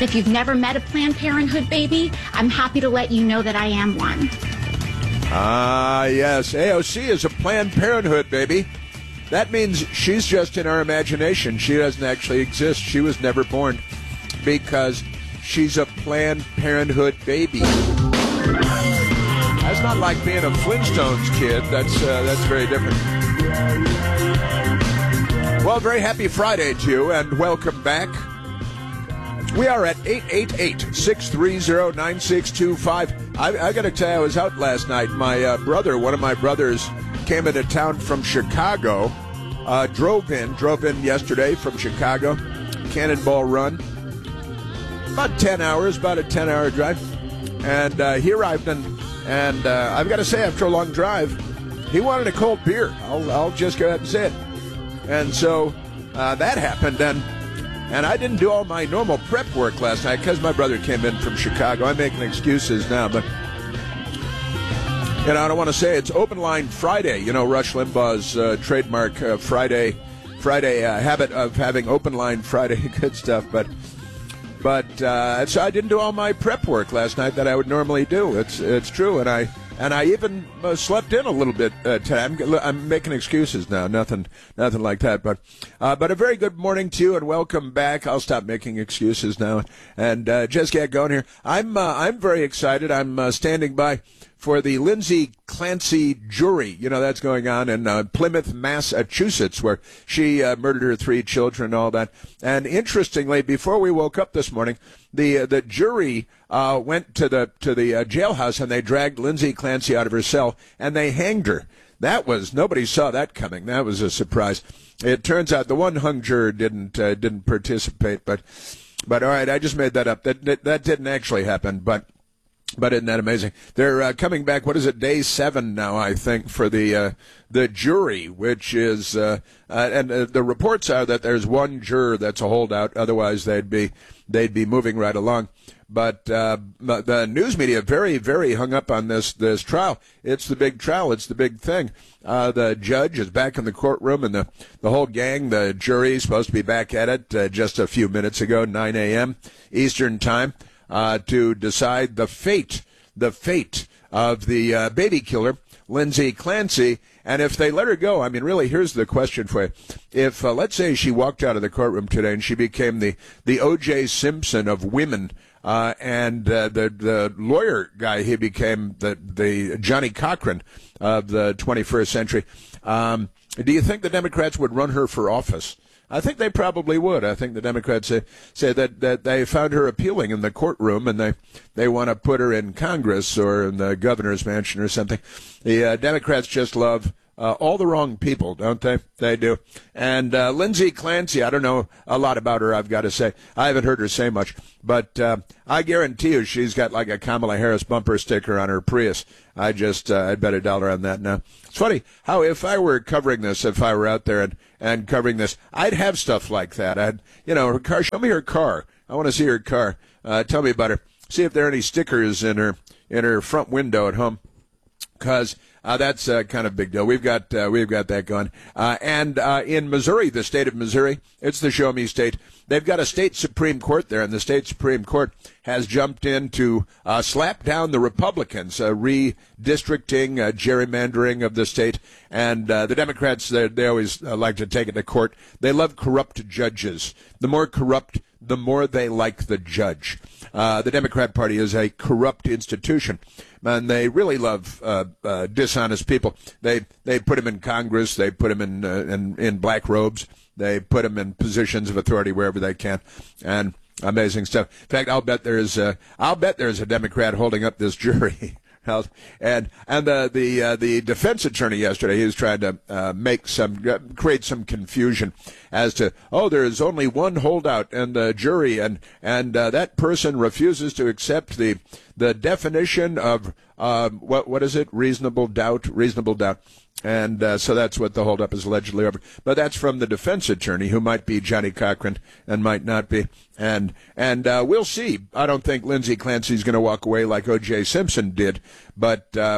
if you've never met a Planned Parenthood baby, I'm happy to let you know that I am one. Yes, AOC is a Planned Parenthood baby. That means she's just in our imagination. She doesn't actually exist. She was never born because she's a Planned Parenthood baby. That's not like being a Flintstones kid. That's very different. Well, very happy Friday to you, and welcome back. We are at 888-630-9625. I got to tell you, I was out last night. My brother, one of my brothers, came into town from Chicago, drove in yesterday from Chicago, Cannonball Run, about a 10-hour drive, and he arrived, and I've got to say, after a long drive, he wanted a cold beer. I'll just go ahead and say it. And so that happened, and I didn't do all my normal prep work last night because my brother came in from Chicago. I'm making excuses now, but I don't want to say it's Open Line Friday. Rush Limbaugh's trademark Friday habit of having Open Line Friday, good stuff. But so I didn't do all my prep work last night that I would normally do. It's true, and I even slept in a little bit today. I'm making excuses now. Nothing like that. But a very good morning to you, and welcome back. I'll stop making excuses now and just get going here. I'm very excited. I'm standing by for the Lindsay Clancy jury. That's going on in Plymouth, Massachusetts, where she murdered her 3 children and all that. And interestingly, before we woke up this morning, the jury went to the jailhouse, and they dragged Lindsay Clancy out of her cell, and they hanged her. Nobody saw that coming. That was a surprise. It turns out the one hung juror didn't participate, but all right, I just made that up. That didn't actually happen, but isn't that amazing? They're coming back. What is it? Day 7 now, I think, for the jury, which is and the reports are that there's one juror that's a holdout. Otherwise, they'd be moving right along. But the news media very, very hung up on this trial. It's the big trial. It's the big thing. The judge is back in the courtroom, and the whole gang, the jury, is supposed to be back at it just a few minutes ago, 9 a.m. Eastern Time. To decide the fate of the baby killer, Lindsay Clancy. And if they let her go, I mean, really, here's the question for you. If, let's say, she walked out of the courtroom today and she became the O.J. Simpson of women, and the lawyer guy, he became the Johnny Cochran of the 21st century, do you think the Democrats would run her for office? I think they probably would. I think the Democrats say that they found her appealing in the courtroom, and they want to put her in Congress or in the governor's mansion or something. The Democrats just love all the wrong people, don't they? They do. And Lindsay Clancy, I don't know a lot about her, I've got to say. I haven't heard her say much. But I guarantee you she's got like a Kamala Harris bumper sticker on her Prius. I'd bet $1 on that now. It's funny how if I were covering this, if I were out there and covering this, I'd have stuff like that. Her car, show me her car. I want to see her car. Tell me about her. See if there are any stickers in her front window at home. Because that's kind of a big deal. We've got that going. And in Missouri, the state of Missouri, it's the Show Me state. They've got a state Supreme Court there, and the state Supreme Court has jumped in to slap down the Republicans, redistricting, gerrymandering of the state. And the Democrats, they always like to take it to court. They love corrupt judges. The more corrupt, the more they like the judge. The Democrat Party is a corrupt institution, and they really love dishonest people. They put them in Congress. They put them in black robes. They put them in positions of authority wherever they can, and amazing stuff. In fact, I'll bet there's a Democrat holding up this jury. And the defense attorney yesterday, he was trying to create some confusion as to, there is only one holdout in the jury, and that person refuses to accept the definition of what is it? Reasonable doubt. And so that's what the holdup is allegedly over. But that's from the defense attorney, who might be Johnny Cochran and might not be. And we'll see. I don't think Lindsay Clancy's going to walk away like O.J. Simpson did. But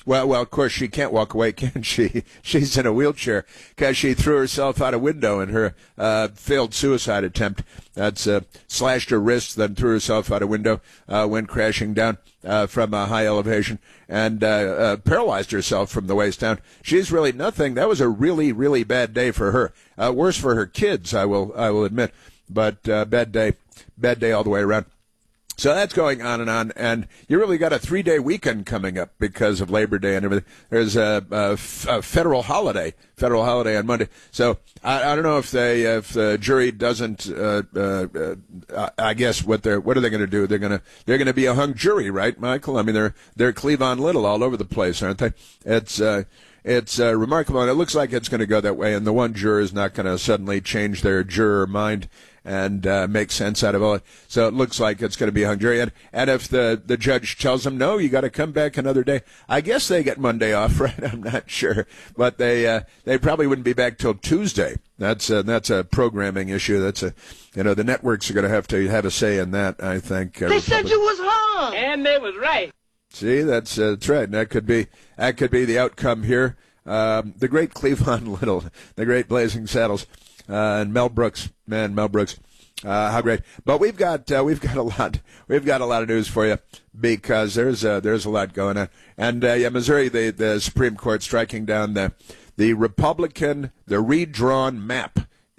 Well, of course, she can't walk away, can she? She's in a wheelchair because she threw herself out a window in her failed suicide attempt. That's slashed her wrist, then threw herself out a window, went crashing down from a high elevation, and paralyzed herself from the waist down. She's really nothing. That was a really, really bad day for her. Worse for her kids, I will admit, but bad day all the way around. So that's going on, and you really got a 3-day weekend coming up because of Labor Day and everything. There's a federal holiday on Monday. So I don't know if the jury doesn't. I guess what are they going to do? They're going to be a hung jury, right, Michael? I mean, they're Cleavon Little all over the place, aren't they? It's remarkable, and it looks like it's going to go that way. And the one juror is not going to suddenly change their juror mind and make sense out of all it. So it looks like it's going to be a hung jury. And if the judge tells them, no, you got to come back another day, I guess they get Monday off, right? I'm not sure. But they probably wouldn't be back till Tuesday. That's a programming issue. The networks are going to have a say in that, I think. They said you was hung. And they was right. See, that's right. And that could be the outcome here. The great Cleavon Little, the great Blazing Saddles. And Mel Brooks, how great! But we've got a lot of news for you because there's a lot going on. And Missouri, the Supreme Court striking down the redrawn map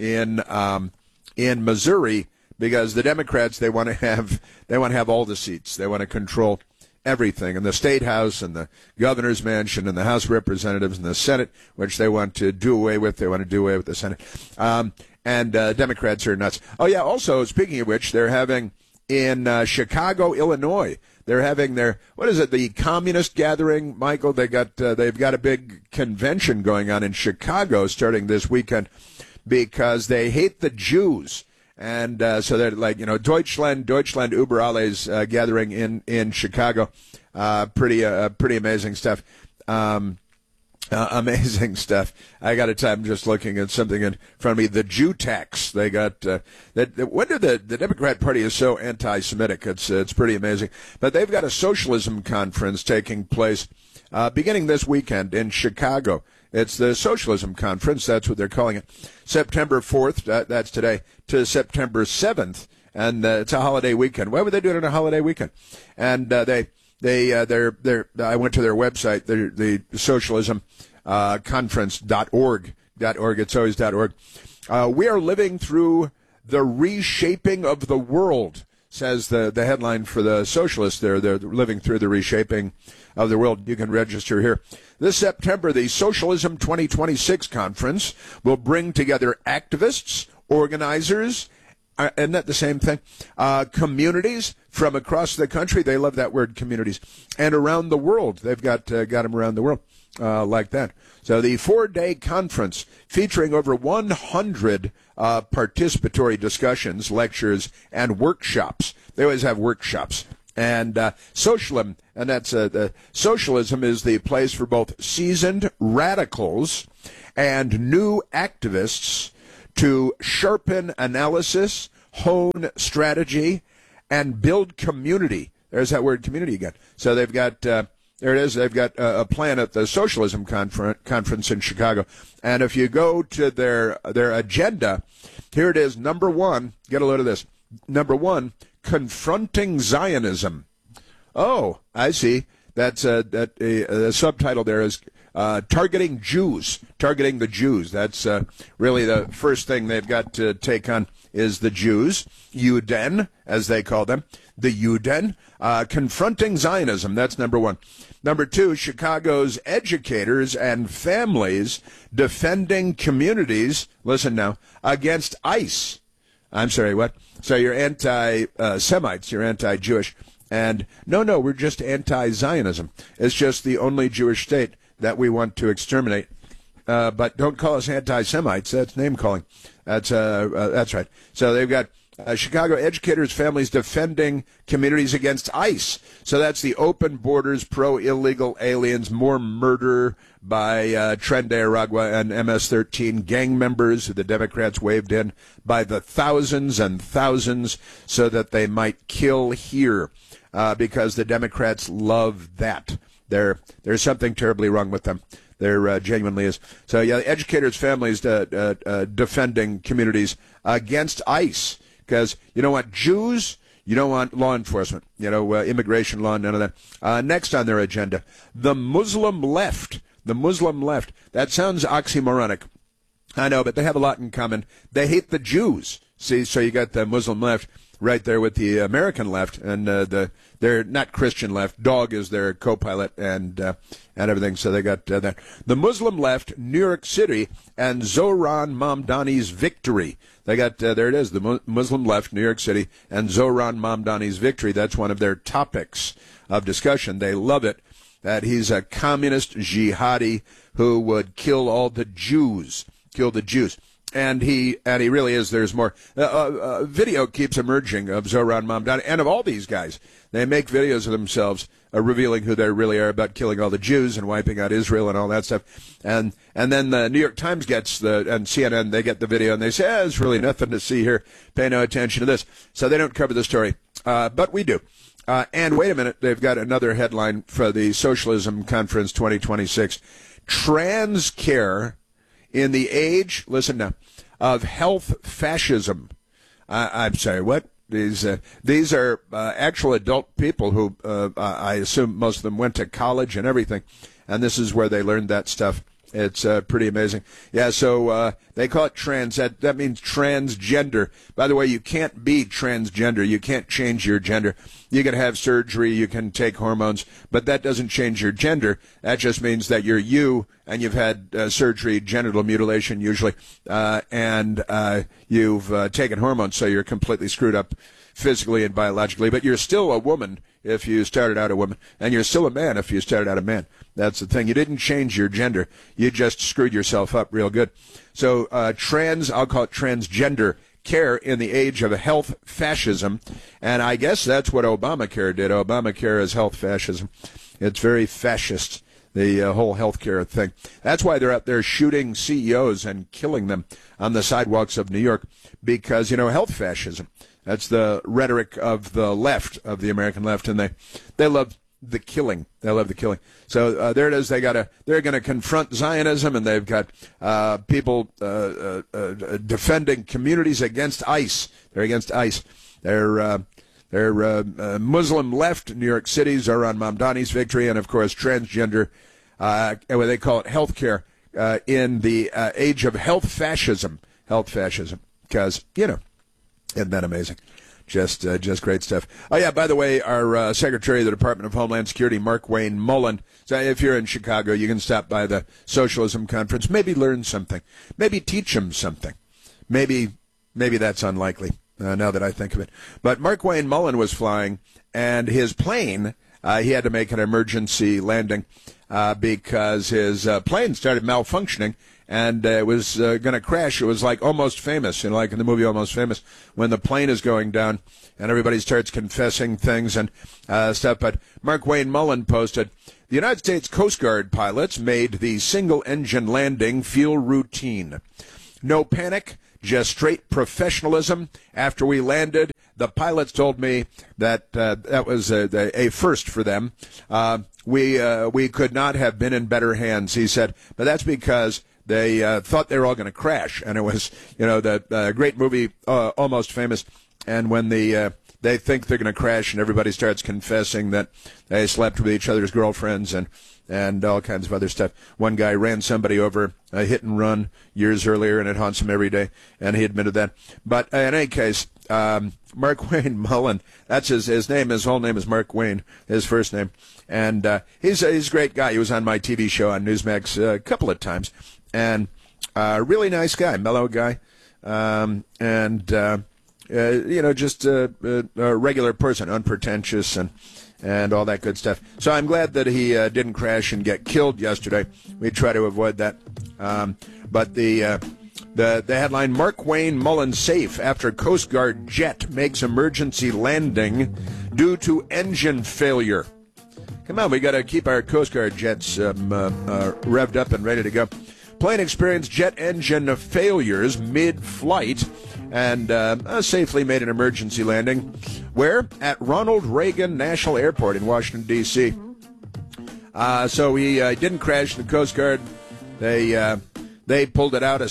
in Missouri because the Democrats they want to have all the seats. They want to control everything in the State House and the Governor's Mansion and the House of Representatives and the Senate, which they want to do away with. They want to do away with the Senate. And Democrats are nuts. Oh, yeah, also, speaking of which, they're having in Chicago, Illinois, they're having the Communist Gathering, Michael? they've got a big convention going on in Chicago starting this weekend because they hate the Jews. And so they're like, Deutschland über alles gathering in Chicago. Pretty amazing stuff. Amazing stuff. I got a time just looking at something in front of me. The Jew tax. They got wonder the Democrat Party is so anti-Semitic. It's pretty amazing. But they've got a socialism conference taking place beginning this weekend in Chicago. It's the Socialism Conference. That's what they're calling it. September 4th, that's today, to September 7th. And it's a holiday weekend. Why would they do it on a holiday weekend? And I went to their website, the socialism conference.org. It's always .org. We are living through the reshaping of the world, says the headline for the socialists there. They're living through the reshaping of the world. You can register here. This September, the Socialism 2026 conference will bring together activists, organizers, isn't that the same thing? Communities from across the country. They love that word, communities. And around the world. They've got them around the world like that. So the 4-day conference featuring over 100 participatory discussions, lectures, and workshops. They always have workshops. And socialism, and that's socialism is the place for both seasoned radicals and new activists to sharpen analysis, hone strategy, and build community. There's that word, community again. So they've got there it is. They've got a plan at the Socialism Conference in Chicago. And if you go to their agenda, here it is. Number 1, get a load of this. Number 1, confronting Zionism. Oh, I see. That's the subtitle there is targeting Jews, targeting the Jews. That's really the first thing they've got to take on is the Jews, Juden, as they call them, the Juden, confronting Zionism. That's number 1. Number 2, Chicago's educators and families defending communities, listen now, against ICE. I'm sorry, what? So you're anti-Semites, you're anti-Jewish. And no, we're just anti-Zionism. It's just the only Jewish state that we want to exterminate. But don't call us anti-Semites. That's name-calling. That's right. So they've got Chicago educators, families defending communities against ICE. So that's the open borders, pro-illegal aliens, more murder by Tren de Aragua and MS-13 gang members who the Democrats waved in by the thousands and thousands so that they might kill here because the Democrats love that. There's something terribly wrong with them. There genuinely is. So, yeah, educators' families defending communities against ICE because you don't want Jews, you don't want law enforcement, immigration law, none of that. Next on their agenda, the Muslim left. The Muslim left. That sounds oxymoronic. I know, but they have a lot in common. They hate the Jews. See, so you got the Muslim left right there with the American left, and they're not Christian left. Dog is their co-pilot and everything. So they got that. The Muslim left, New York City, and Zohran Mamdani's victory. They got there it is. The Muslim left, New York City, and Zohran Mamdani's victory. That's one of their topics of discussion. They love it that he's a communist jihadi who would kill all the Jews, kill the Jews. And he really is. There's more. Video keeps emerging of Zohran Mamdani and of all these guys. They make videos of themselves revealing who they really are about killing all the Jews and wiping out Israel and all that stuff. And then the New York Times gets and CNN, they get the video and they say, there's really nothing to see here. Pay no attention to this. So they don't cover the story. But we do. And wait a minute. They've got another headline for the Socialism Conference 2026. Trans care in the age, listen now, of health fascism. I'm sorry, what? These are actual adult people who I assume most of them went to college and everything, and this is where they learned that stuff. It's pretty amazing. Yeah, so they call it trans. That means transgender. By the way, you can't be transgender. You can't change your gender. You can have surgery. You can take hormones, but that doesn't change your gender. That just means that you're you, and you've had surgery, genital mutilation usually, and you've taken hormones, so you're completely screwed up physically and biologically. But you're still a woman if you started out a woman, and you're still a man if you started out a man. That's the thing. You didn't change your gender. You just screwed yourself up real good. So I'll call it transgender care in the age of health fascism. And I guess that's what Obamacare did. Obamacare is health fascism. It's very fascist, the whole health care thing. That's why they're out there shooting CEOs and killing them on the sidewalks of New York because, health fascism. That's the rhetoric of the left, of the American left, and they love the killing. They love the killing. So there it is. They're going to confront Zionism, and they've got people defending communities against ICE. They're against ICE. They're Muslim left, New York City, Zohran Mamdani's victory, and of course transgender, what they call it, health care in the age of health fascism. Health fascism, because isn't that amazing? Just great stuff. Oh, yeah, by the way, our Secretary of the Department of Homeland Security, Markwayne Mullin, so if you're in Chicago, you can stop by the Socialism Conference, maybe learn something, maybe teach them something. Maybe that's unlikely, now that I think of it. But Markwayne Mullin was flying, and his plane, he had to make an emergency landing because his plane started malfunctioning. And it was going to crash. It was like Almost Famous, like in the movie Almost Famous, when the plane is going down and everybody starts confessing things and stuff. But Markwayne Mullin posted, the United States Coast Guard pilots made the single-engine landing feel routine. No panic, just straight professionalism. After we landed, the pilots told me that that was a first for them. We could not have been in better hands, he said. But that's because they thought they were all going to crash, and it was, the great movie Almost Famous. And when they think they're going to crash, and everybody starts confessing that they slept with each other's girlfriends and all kinds of other stuff. One guy ran somebody over, a hit and run years earlier, and it haunts him every day, and he admitted that. But in any case, Markwayne Mullin, that's his name. His whole name is Mark Wayne, his first name, and he's a great guy. He was on my TV show on Newsmax a couple of times. And really nice guy, mellow guy, just a regular person, unpretentious and all that good stuff. So I'm glad that he didn't crash and get killed yesterday. We try to avoid that. But the headline, Markwayne Mullin safe after Coast Guard jet makes emergency landing due to engine failure. Come on, we got to keep our Coast Guard jets revved up and ready to go. Plane experienced jet engine failures mid-flight and safely made an emergency landing. Where? At Ronald Reagan National Airport in Washington, D.C. So he didn't crash. The Coast Guard, they pulled it out, a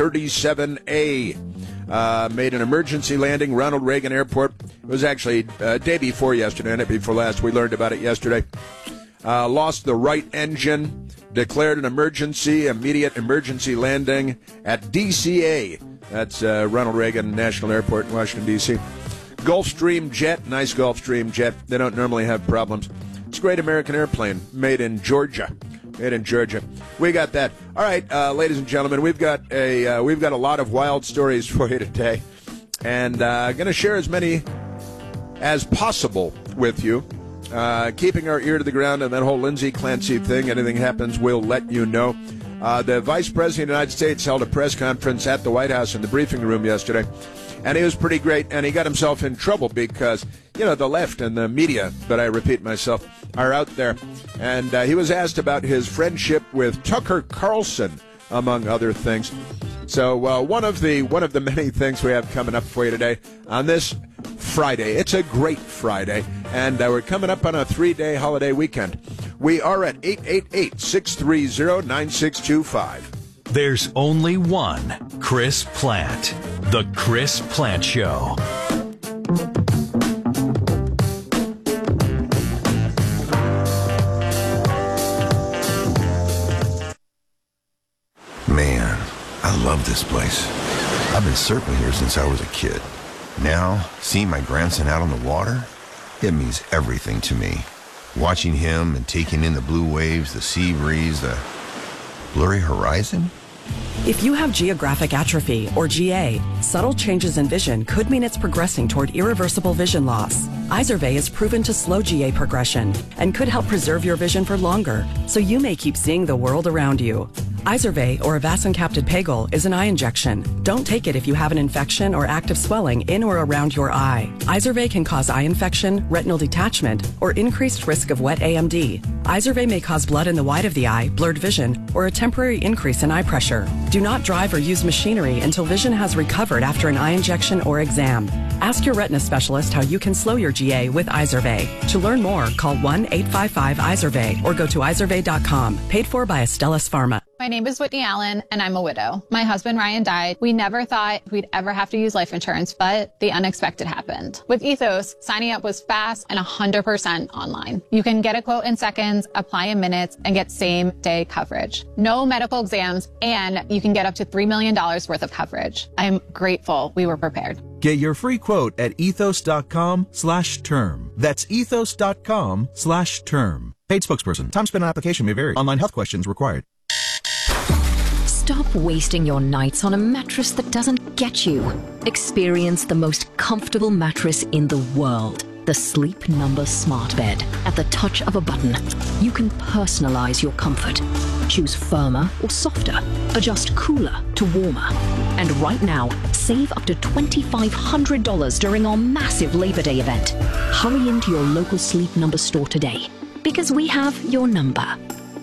C-37A. Made an emergency landing, Ronald Reagan Airport. It was actually day before yesterday, night before last. We learned about it yesterday. Lost the right engine, declared an immediate emergency landing at DCA. That's Ronald Reagan National Airport in Washington, D.C. Gulfstream jet, nice Gulfstream jet. They don't normally have problems. It's a great American airplane, made in Georgia. We got that. All right, ladies and gentlemen, we've got a lot of wild stories for you today, and going to share as many as possible with you. Keeping our ear to the ground on that whole Lindsay Clancy thing. Anything happens, we'll let you know. The Vice President of the United States held a press conference at the White House in the briefing room yesterday, and he was pretty great, and he got himself in trouble because, the left and the media, but I repeat myself, are out there. And he was asked about his friendship with Tucker Carlson, among other things. So one of the many things we have coming up for you today on this Friday. It's a great Friday, and we're coming up on a 3-day holiday weekend. We are at 888-630-9625. There's only one Chris Plante. The Chris Plante Show. Man, I love this place. I've been surfing here since I was a kid. Now, seeing my grandson out on the water, it means everything to me. Watching him and taking in the blue waves, the sea breeze, the blurry horizon. If you have geographic atrophy, or GA, subtle changes in vision could mean it's progressing toward irreversible vision loss. Izervay is proven to slow GA progression and could help preserve your vision for longer, so you may keep seeing the world around you. Izervay, or avacincaptad pegol, is an eye injection. Don't take it if you have an infection or active swelling in or around your eye. Izervay can cause eye infection, retinal detachment, or increased risk of wet AMD. Izervay may cause blood in the white of the eye, blurred vision, or a temporary increase in eye pressure. Do not drive or use machinery until vision has recovered after an eye injection or exam. Ask your retina specialist how you can slow your GA with Izervay. To learn more, call 1-855-IZERVAY or go to izervay.com. Paid for by Astellas Pharma. My name is Whitney Allen, and I'm a widow. My husband, Ryan, died. We never thought we'd ever have to use life insurance, but the unexpected happened. With Ethos, signing up was fast and 100% online. You can get a quote in seconds, apply in minutes, and get same-day coverage. No medical exams, and you can get up to $3 million worth of coverage. I'm grateful we were prepared. Get your free quote at ethos.com/term. That's ethos.com/term. Paid spokesperson. Time spent on application may vary. Online health questions required. Stop wasting your nights on a mattress that doesn't get you. Experience the most comfortable mattress in the world. The Sleep Number Smart Bed. At the touch of a button, you can personalize your comfort. Choose firmer or softer. Adjust cooler to warmer. And right now, save up to $2,500 during our massive Labor Day event. Hurry into your local Sleep Number store today, because we have your number.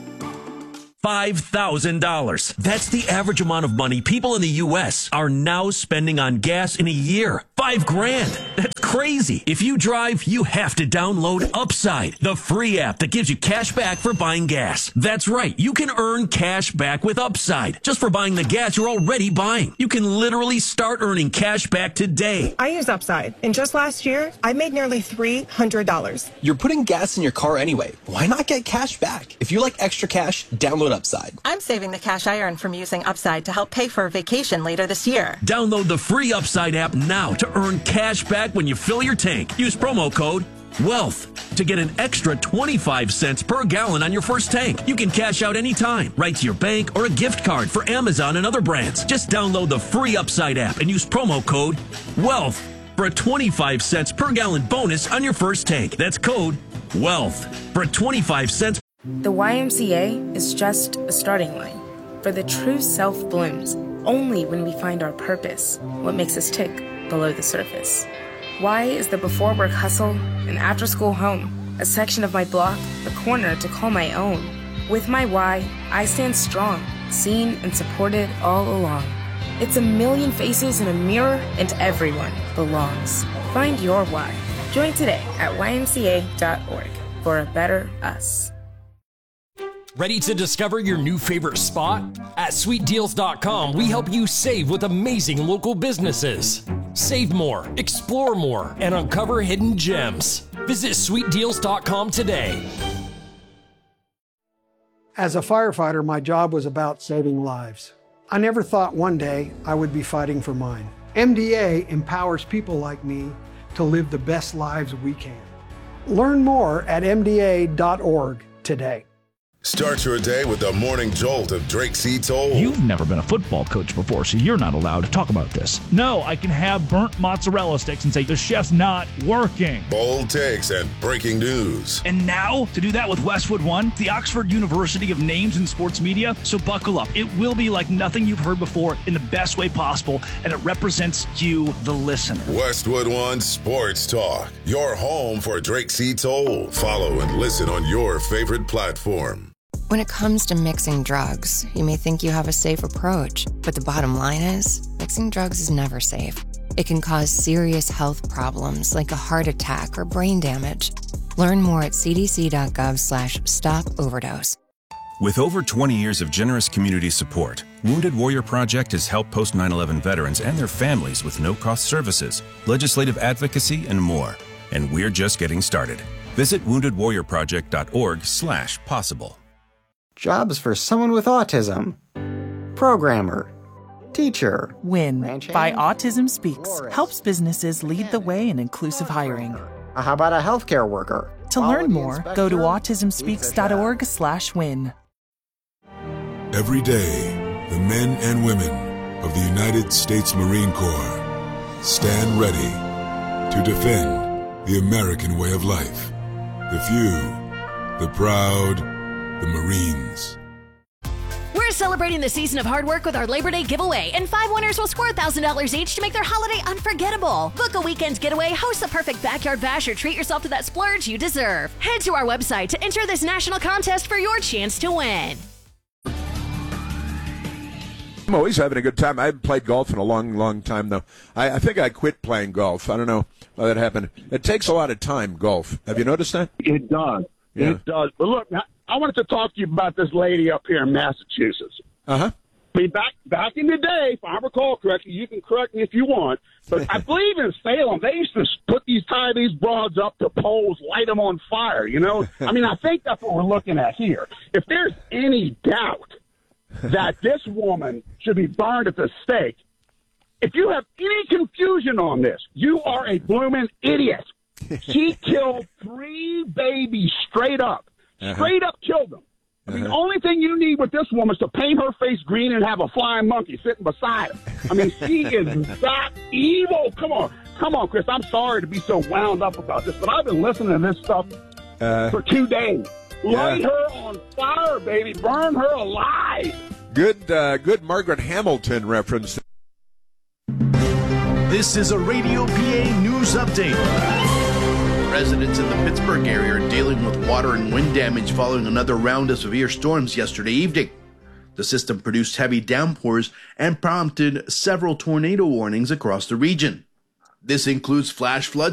$5,000. That's the average amount of money people in the U.S. are now spending on gas in a year. $5,000. That's crazy. If you drive, you have to download Upside, the free app that gives you cash back for buying gas. That's right. You can earn cash back with Upside just for buying the gas you're already buying. You can literally start earning cash back today. I use Upside, and just last year, I made nearly $300. You're putting gas in your car anyway. Why not get cash back? If you like extra cash, download Upside. I'm saving the cash I earn from using Upside to help pay for a vacation later this year. Download the free Upside app now to earn cash back when you fill your tank. Use promo code WEALTH to get an extra 25 cents per gallon on your first tank. You can cash out anytime, right to your bank or a gift card for Amazon and other brands. Just download the free Upside app and use promo code WEALTH for a 25 cents per gallon bonus on your first tank. That's code WEALTH for a 25 cents. The YMCA is just a starting line, for the true self blooms only when we find our purpose, what makes us tick below the surface. Y is the before work hustle, an after school home, a section of my block, a corner to call my own. With my Y, I stand strong, seen and supported all along. It's a million faces in a mirror, and everyone belongs. Find your Y. Join today at ymca.org for a better us. Ready to discover your new favorite spot? At sweetdeals.com, we help you save with amazing local businesses. Save more, explore more, and uncover hidden gems. Visit sweetdeals.com today. As a firefighter, my job was about saving lives. I never thought one day I would be fighting for mine. MDA empowers people like me to live the best lives we can. Learn more at MDA.org today. Start your day with the morning jolt of Drake C. Toll. You've never been a football coach before, so you're not allowed to talk about this. No, I can have burnt mozzarella sticks and say the chef's not working. Bold takes and breaking news. And now, to do that with Westwood One, the Oxford University of names in sports media. So buckle up. It will be like nothing you've heard before in the best way possible, and it represents you, the listener. Westwood One Sports Talk, your home for Drake C. Toll. Follow and listen on your favorite platform. When it comes to mixing drugs, you may think you have a safe approach, but the bottom line is, mixing drugs is never safe. It can cause serious health problems like a heart attack or brain damage. Learn more at cdc.gov/stop-overdose. With over 20 years of generous community support, Wounded Warrior Project has helped post 9/11 veterans and their families with no-cost services, legislative advocacy, and more. And we're just getting started. Visit woundedwarriorproject.org/possible. Jobs for someone with autism. Programmer. Teacher. WIN by Autism Speaks helps businesses lead the way in inclusive hiring. How about a healthcare worker? To learn more, go to autismspeaks.org/win. Every day, the men and women of the United States Marine Corps stand ready to defend the American way of life. The few, the proud, the Marines. We're celebrating the season of hard work with our Labor Day giveaway, and 5 winners will score $1,000 each to make their holiday unforgettable. Book a weekend getaway, host the perfect backyard bash, or treat yourself to that splurge you deserve. Head to our website to enter this national contest for your chance to win. I'm always having a good time. I haven't played golf in a long, long time, though. I think I quit playing golf. I don't know how that happened. It takes a lot of time, golf. Have you noticed that? It does. Yeah. It does. But look, I wanted to talk to you about this lady up here in Massachusetts. Uh-huh. I mean, back in the day, if I recall correctly, you can correct me if you want, but I believe in Salem, they used to tie these broads up to poles, light them on fire, you know? I mean, I think that's what we're looking at here. If there's any doubt that this woman should be burned at the stake, if you have any confusion on this, you are a blooming idiot. She killed 3 babies straight up. Straight up killed them. I mean, the only thing you need with this woman is to paint her face green and have a flying monkey sitting beside her. I mean, she is that evil. Come on, Chris. I'm sorry to be so wound up about this, but I've been listening to this stuff for 2 days. Light her on fire, baby. Burn her alive. Good Margaret Hamilton reference. This is a Radio PA News Update. Residents in the Pittsburgh area are dealing with water and wind damage following another round of severe storms yesterday evening. The system produced heavy downpours and prompted several tornado warnings across the region. This includes flash floods